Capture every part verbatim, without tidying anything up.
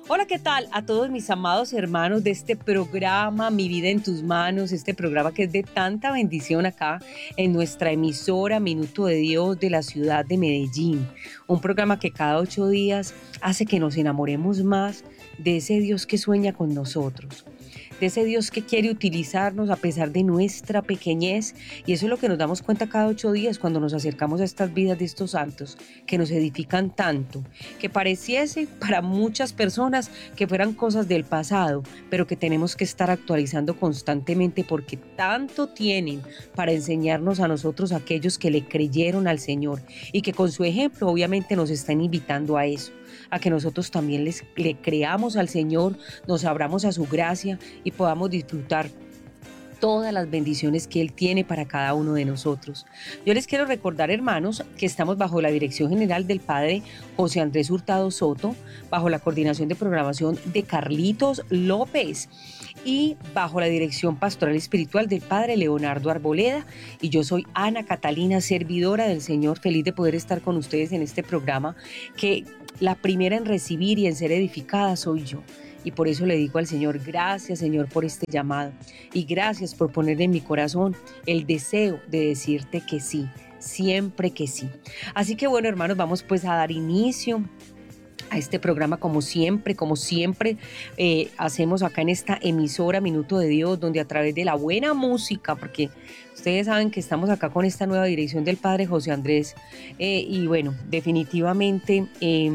Hola, ¿qué tal? A todos mis amados hermanos de este programa, Mi Vida en Tus Manos, este programa que es de tanta bendición acá en nuestra emisora Minuto de Dios de la ciudad de Medellín. Un programa que cada ocho días hace que nos enamoremos más de ese Dios que sueña con nosotros, de ese Dios que quiere utilizarnos a pesar de nuestra pequeñez. Y eso es lo que nos damos cuenta cada ocho días cuando nos acercamos a estas vidas de estos santos que nos edifican tanto, que pareciese para muchas personas que fueran cosas del pasado, pero que tenemos que estar actualizando constantemente porque tanto tienen para enseñarnos a nosotros, aquellos que le creyeron al Señor y que con su ejemplo obviamente nos están invitando a eso, a que nosotros también les, le creamos al Señor, nos abramos a su gracia y podamos disfrutar todas las bendiciones que Él tiene para cada uno de nosotros. Yo les quiero recordar, hermanos, que estamos bajo la dirección general del Padre José Andrés Hurtado Soto, bajo la coordinación de programación de Carlitos López y bajo la dirección pastoral espiritual del Padre Leonardo Arboleda. Y yo soy Ana Catalina, servidora del Señor, feliz de poder estar con ustedes en este programa, que la primera en recibir y en ser edificada soy yo. Y por eso le digo al Señor, gracias Señor por este llamado y gracias por poner en mi corazón el deseo de decirte que sí, siempre que sí. Así que bueno, hermanos, vamos pues a dar inicio a este programa como siempre, como siempre eh, hacemos acá en esta emisora Minuto de Dios, donde a través de la buena música, porque ustedes saben que estamos acá con esta nueva dirección del Padre José Andrés, eh, y bueno, definitivamente Eh,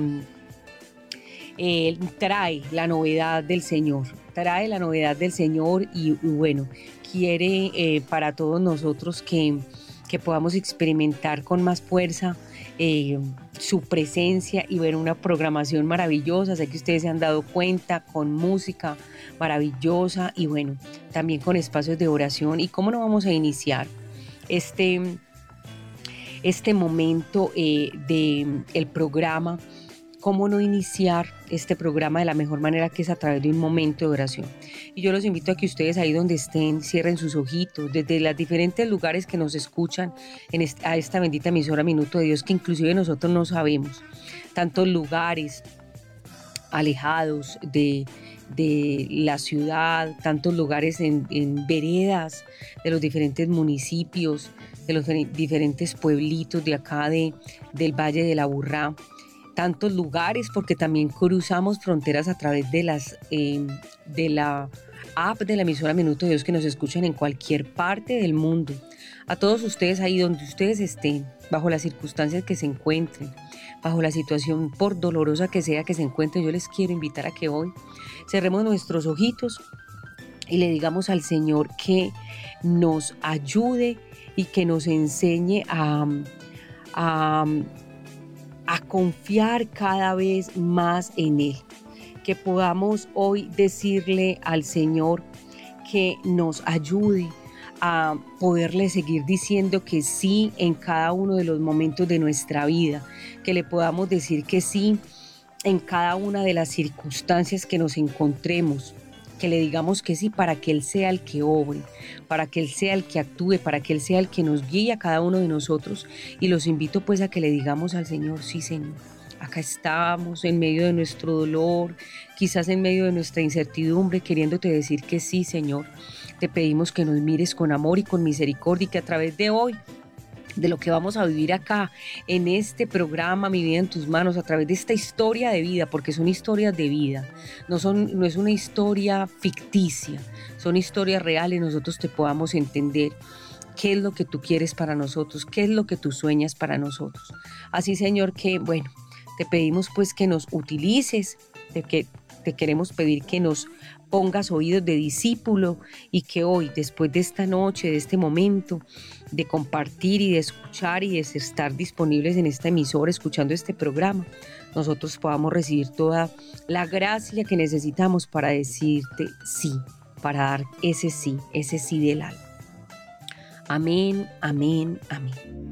Eh, trae la novedad del Señor, trae la novedad del Señor y, y bueno, quiere eh, para todos nosotros que, que podamos experimentar con más fuerza eh, su presencia y ver una programación maravillosa. Sé que ustedes se han dado cuenta, con música maravillosa y bueno, también con espacios de oración. ¿Y cómo no vamos a iniciar este, este momento eh, del programa? ¿Cómo no iniciar este programa de la mejor manera, que es a través de un momento de oración? Y yo los invito a que ustedes ahí donde estén cierren sus ojitos, desde los diferentes lugares que nos escuchan en esta, a esta bendita emisora Minuto de Dios, que inclusive nosotros no sabemos, tantos lugares alejados de, de la ciudad, tantos lugares en, en veredas de los diferentes municipios, de los diferentes pueblitos de acá de, del Valle de la Burrá, tantos lugares, porque también cruzamos fronteras a través de las eh, de la app de la emisora Minuto de Dios, que nos escuchan en cualquier parte del mundo. A todos ustedes ahí donde ustedes estén, bajo las circunstancias que se encuentren, bajo la situación por dolorosa que sea que se encuentren, yo les quiero invitar a que hoy cerremos nuestros ojitos y le digamos al Señor que nos ayude y que nos enseñe a, a a confiar cada vez más en Él, que podamos hoy decirle al Señor que nos ayude a poderle seguir diciendo que sí en cada uno de los momentos de nuestra vida, que le podamos decir que sí en cada una de las circunstancias que nos encontremos, que le digamos que sí para que Él sea el que obre, para que Él sea el que actúe, para que Él sea el que nos guíe a cada uno de nosotros. Y los invito pues a que le digamos al Señor, sí Señor, acá estamos en medio de nuestro dolor, quizás en medio de nuestra incertidumbre, queriéndote decir que sí Señor. Te pedimos que nos mires con amor y con misericordia y que a través de hoy, de lo que vamos a vivir acá en este programa Mi Vida en Tus Manos, a través de esta historia de vida, porque son historias de vida, no, son, no es una historia ficticia, son historias reales, nosotros te podamos entender qué es lo que tú quieres para nosotros, qué es lo que tú sueñas para nosotros. Así Señor, que bueno, te pedimos pues que nos utilices, de que te queremos pedir que nos pongas oídos de discípulo y que hoy, después de esta noche, de este momento, de compartir y de escuchar y de estar disponibles en esta emisora escuchando este programa, nosotros podamos recibir toda la gracia que necesitamos para decirte sí, para dar ese sí, ese sí del alma. Amén, amén, amén.